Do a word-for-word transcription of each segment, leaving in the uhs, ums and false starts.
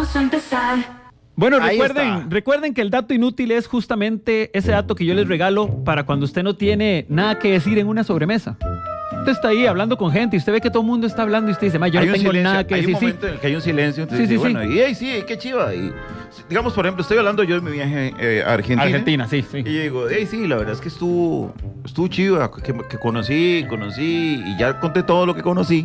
vamos a empezar. Bueno, Ahí recuerden, está. recuerden que el dato inútil es justamente ese dato que yo les regalo para cuando usted no tiene nada que decir en una sobremesa. Usted está ahí hablando con gente y usted ve que todo el mundo está hablando y usted dice, ma, yo Hay no un tengo silencio, nada que hay decir. un momento Sí. en el que hay un silencio. Sí, sí, bueno, sí. y hey, sí, qué chiva. Y, digamos, por ejemplo, estoy hablando yo de mi viaje eh, a Argentina. Argentina, sí, sí. Y yo digo, hey, sí, la verdad es que estuvo, estuvo chiva, que, que conocí, conocí, y ya conté todo lo que conocí.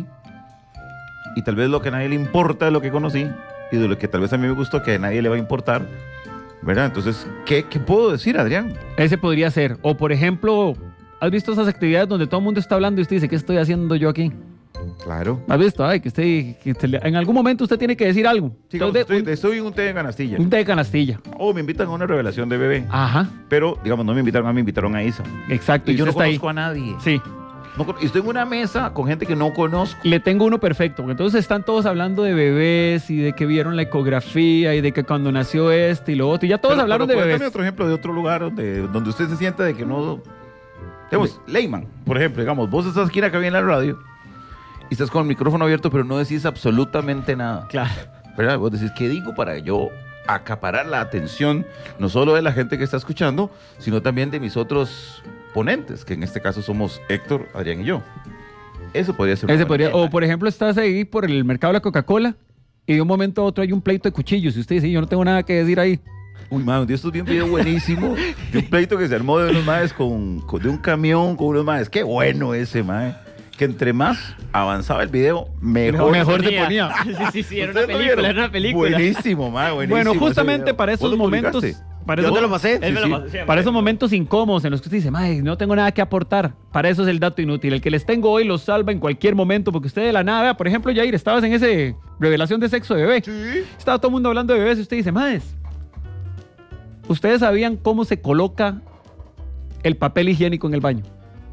Y tal vez lo que a nadie le importa de lo que conocí, y de lo que tal vez a mí me gustó, que a nadie le va a importar, ¿verdad? Entonces, ¿qué, qué puedo decir, Adrián? Ese podría ser. O por ejemplo, ¿has visto esas actividades donde todo el mundo está hablando y usted dice, ¿qué estoy haciendo yo aquí? Claro. ¿Has visto? Ay, que usted, que usted le- en algún momento usted tiene que decir algo. Digamos, Entonces, estoy, estoy en un té de canastilla. un, un té de canastilla. O me invitan a una revelación de bebé. Ajá, Pero, digamos, no me invitaron a mí, me invitaron a Isa. exacto. Y Y yo no usted está conozco ahí. a nadie. Sí. No con- y estoy en una mesa con gente que no conozco. Le tengo uno perfecto, porque entonces están todos hablando de bebés y de que vieron la ecografía y de que cuando nació este y lo otro, y ya todos Pero- hablaron pero de cuéntame bebés. otro ejemplo de otro lugar donde, donde usted se sienta de que no... Digamos, Leyman, por ejemplo, digamos, vos estás aquí en la cabina de la radio y estás con el micrófono abierto, pero no decís absolutamente nada. Claro. ¿Verdad? Vos decís, ¿qué digo para yo acaparar la atención no solo de la gente que está escuchando, sino también de mis otros ponentes, que en este caso somos Héctor, Adrián y yo? Eso podría ser... Ese una podría, buena o por ejemplo, estás ahí por el mercado de la Coca-Cola y de un momento a otro hay un pleito de cuchillos y usted dice, yo no tengo nada que decir ahí. Uy, man, un día esto vi un video buenísimo de un pleito que se armó de unos maes con, con- de un camión con unos maes. Qué bueno ese, mae. Que entre más avanzaba el video, mejor, Mejor se ponía. Sí, sí, sí, era una ¿Ustedes lo película, vieron? era una película. Buenísimo, mae, buenísimo. Bueno, ese justamente video. para ¿Vos esos lo momentos, publicaste? para Yo esos, te lo pasé. Él me Sí, lo sí. pasó, sí, para me esos lo- momentos incómodos en los que usted dice, "Mae, no tengo nada que aportar", para eso es el dato inútil. El que les tengo hoy los salva en cualquier momento, porque usted de la nada, vea, por ejemplo, Jair, estabas en ese revelación de sexo de bebé. Sí. Estaba todo el mundo hablando de bebés y usted dice, "Maes, ¿ustedes sabían cómo se coloca el papel higiénico en el baño?"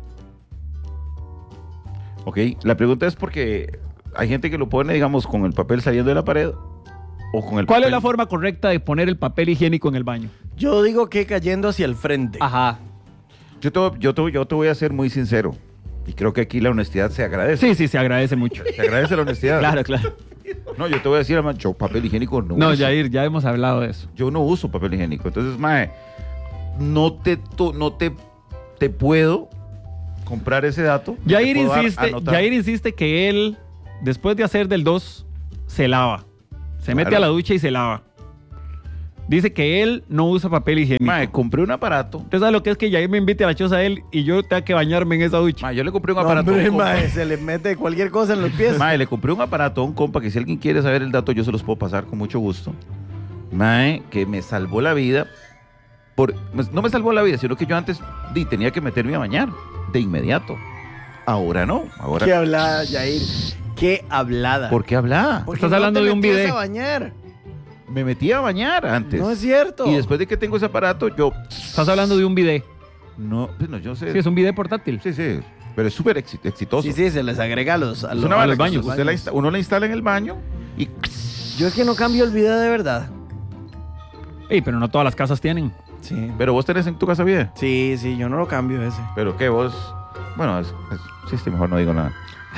Ok, la pregunta es porque hay gente que lo pone, digamos, con el papel saliendo de la pared o con el ¿Cuál papel... es la forma correcta de poner el papel higiénico en el baño? Yo digo que cayendo hacia el frente. Ajá. Yo te, yo, te, yo te voy a ser muy sincero. Y creo que aquí la honestidad se agradece. Sí, sí, se agradece mucho. Se agradece la honestidad. Claro, claro. No, yo te voy a decir, hermano, yo papel higiénico no No, uso. Jair, ya hemos hablado de eso. Yo no uso papel higiénico. Entonces, mae, no te, to- no te, te puedo comprar ese dato. No Jair te puedo dar a insiste, notar. Jair insiste que él, después de hacer del dos, se lava. Se mete a Claro. la ducha y se lava. Dice que él no usa papel higiénico. Mae, compré un aparato. Usted sabe lo que es que Jair me invite a la choza a él y yo tenga que bañarme en esa ducha. Mae, yo le compré un No, aparato. a un hombre, compa. mae, se le mete cualquier cosa en los pies. Mae, le compré un aparato a un compa que si alguien quiere saber el dato, yo se los puedo pasar con mucho gusto. Mae, que me salvó la vida. Por, no me salvó la vida, sino que yo antes di, tenía que meterme a bañar de inmediato. Ahora no. Ahora, Qué hablada, Jair. Qué hablada. ¿por qué hablaba? Porque Estás no hablando te de un metías bidet. a bañar. Me metí a bañar antes. No es cierto. Y después de que tengo ese aparato, yo... Estás hablando de un bidet. No, pues no, yo sé. Sí, es un bidet portátil. Sí, sí, pero es súper exi- exitoso. Sí, sí, se les agrega a los, a Es los, una a vara los que baños. usted la insta- uno la instala en el baño y... Yo es que no cambio el video de verdad. Ey, pero no todas las casas tienen. Sí. Pero vos tenés en tu casa bien. Sí, sí, yo no lo cambio ese. Pero que vos... Bueno, es, es- sí, sí, mejor no digo nada.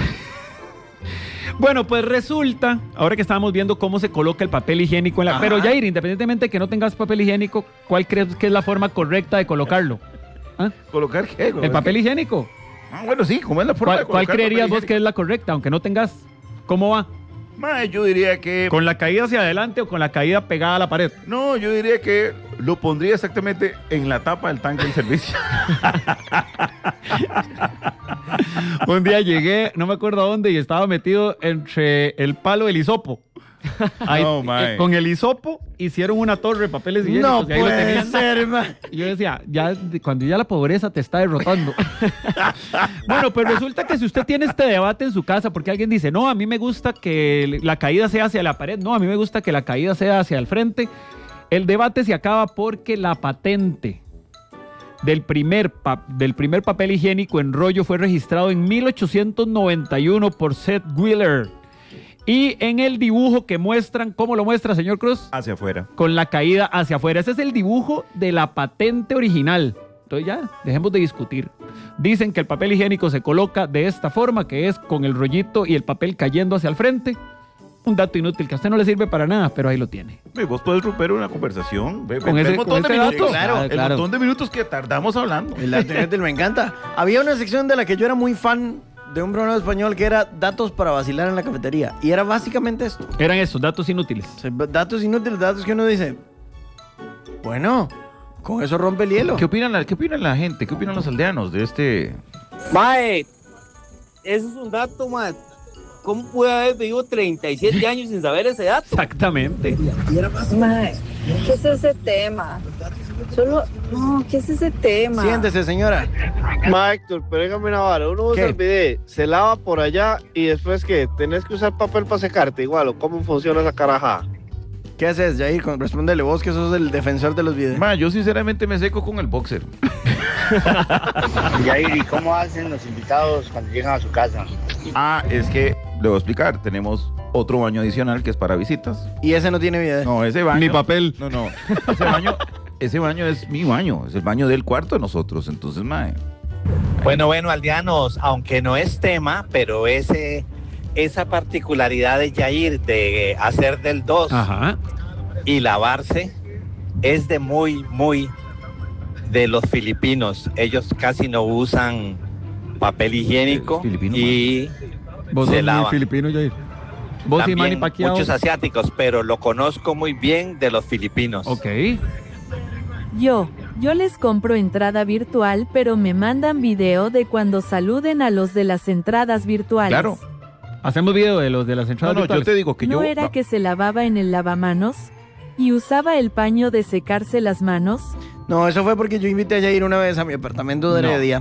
Bueno, pues resulta, ahora que estábamos viendo cómo se coloca el papel higiénico en la... Ajá. Pero Jair, independientemente de que no tengas papel higiénico, ¿cuál crees que es la forma correcta de colocarlo? ¿Ah? ¿Colocar qué? ¿El papel higiénico? Ah, bueno, sí, ¿cómo es la forma ¿Cuál, de cuál colocar creerías papel vos que es la correcta, aunque no tengas? ¿Cómo va? higiénico? Mae, yo diría que... ¿Con la caída hacia adelante o con la caída pegada a la pared? No, yo diría que lo pondría exactamente en la tapa del tanque del servicio. Un día llegué, no me acuerdo a dónde, y estaba metido entre el palo del hisopo. Ahí, No, mae. eh, con el hisopo hicieron una torre de papeles higiénicos. No y ahí lo puede tenían. ser, man. Y yo decía, ya, cuando ya la pobreza te está derrotando. Bueno, pues resulta que si usted tiene este debate en su casa, porque alguien dice, no, a mí me gusta que la caída sea hacia la pared, no, a mí me gusta que la caída sea hacia el frente, el debate se acaba porque la patente del primer, pa- del primer papel higiénico en rollo fue registrado en mil ochocientos noventa y uno por Seth Wheeler. Y en el dibujo que muestran, ¿cómo lo muestra, señor Cruz? Hacia afuera. Con la caída hacia afuera. Ese es el dibujo de la patente original. Entonces ya, dejemos de discutir. Dicen que el papel higiénico se coloca de esta forma, que es con el rollito y el papel cayendo hacia el frente. Un dato inútil que a usted no le sirve para nada, pero ahí lo tiene. Y vos podés romper una conversación. Ve, Con ve, ese- el montón con de ese minutos. dato. Claro, Claro, El claro. montón de minutos que tardamos hablando. El dato inútil me encanta. Había una sección de la que yo era muy fan de un programa español que era datos para vacilar en la cafetería. Y era básicamente esto. Eran esos datos inútiles. O sea, datos inútiles, datos que uno dice, bueno, con eso rompe el hielo. ¿Qué opinan, la, ¿Qué opinan la gente? ¿Qué opinan los aldeanos de este? Mae, eso es un dato, mae. ¿Cómo pude haber vivido treinta y siete años sin saber ese dato? Exactamente. Mae, ¿qué es ese tema? Solo, no, ¿qué es ese tema? Siéntese, señora. Ma, Héctor, pero dígame una vara, uno usa ¿Qué? el bidet, se lava por allá y después que tenés que usar papel para secarte igual, o cómo funciona esa carajada. ¿Qué haces, Jair? Con- Respóndele vos, que sos el defensor de los videos. Ma, yo sinceramente me seco con el boxer. Yair, ¿y cómo hacen los invitados cuando llegan a su casa? Ah, es que, le voy a explicar, tenemos otro baño adicional que es para visitas. Y ese no tiene video. No, ese baño... Ni papel. No, no, ese baño, ese baño es mi baño, es el baño del cuarto de nosotros, entonces, mae. Bueno, bueno, aldeanos, aunque no es tema, pero ese, esa particularidad de Yair de hacer del dos Ajá. y lavarse es de muy, muy de los filipinos. Ellos casi no usan papel higiénico Filipino, y Vos se sos muy lavan. filipino, Jair. Vos y Manny También Pacquiao. muchos asiáticos, pero lo conozco muy bien de los filipinos. Ok. Yo, yo les compro entrada virtual, pero me mandan video de cuando saluden a los de las entradas virtuales. Claro. Hacemos video de los de las No, entradas no, yo virtuales. te digo que ¿No yo... era no. que se lavaba en el lavamanos? ¿Y usaba el paño de secarse las manos? No, eso fue porque yo invité a Jair una vez a mi apartamento de No. Heredia.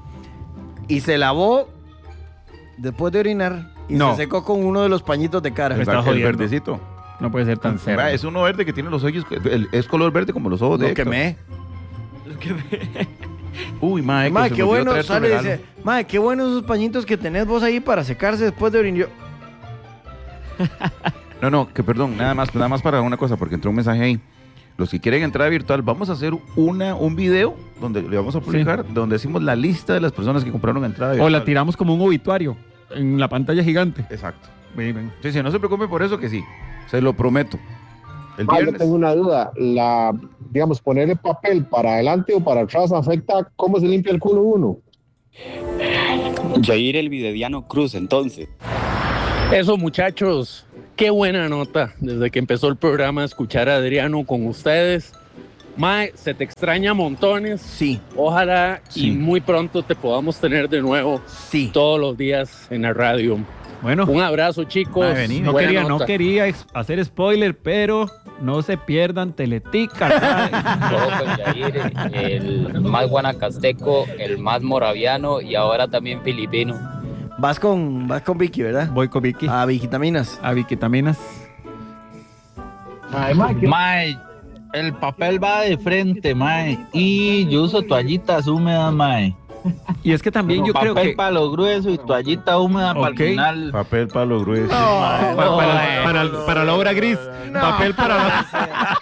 Y se lavó después de orinar. Y No. se secó con uno de los pañitos de cara. Me El, está el jodiendo. verdecito. No puede ser tan cerdo. Ma, es uno verde que tiene los ojos, el- es color verde como los ojos de Lo Héctor. quemé. Uy, ma, Héctor, Madre, se qué me olvidó bueno, traer tu sale y regalo. dice, madre, qué buenos esos pañitos que tenés vos ahí para secarse después de orinar. No, no, que perdón, nada más, nada más para una cosa, porque entró un mensaje ahí. Los que quieren entrar virtual, vamos a hacer una, un video donde le vamos a publicar, donde decimos la lista de las personas que compraron entrada O virtual. la tiramos como un obituario en la pantalla gigante. Exacto. Ven, ven. Sí, sí, no se preocupe por eso que sí. Se lo prometo. El Ah, yo viernes. tengo una duda. La, digamos, ponerle papel para adelante o para atrás afecta cómo se limpia el culo uno. Yair el vidediano Cruz, entonces. Eso, muchachos, qué buena nota desde que empezó el programa escuchar a Adriano con ustedes. Mae, se te extraña montones. Sí, Ojalá Sí. y muy pronto te podamos tener de nuevo sí. todos los días en la radio. Bueno, Un abrazo, chicos. Mae, vení, no Buena quería, no nota. quería ex- hacer spoiler, pero no se pierdan Teletica. Todo con Yair, el más guanacasteco, el más moraviano y ahora también filipino. Vas con, vas con Vicky, ¿verdad? Voy con Vicky. A Vigitaminas. A Vitaminas. Mae, el papel va de frente, mae. Y yo uso toallitas húmedas, mae. Y es que también yo papel creo que para lo grueso y toallita húmeda para el Ok. final. Papel para los gruesos. para, para- para- para la obra gris, papel para la...